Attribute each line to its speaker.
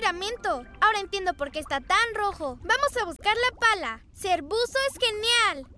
Speaker 1: pegamento. Ahora entiendo por qué está tan rojo. Vamos a buscar la pala. Ser buzo es genial.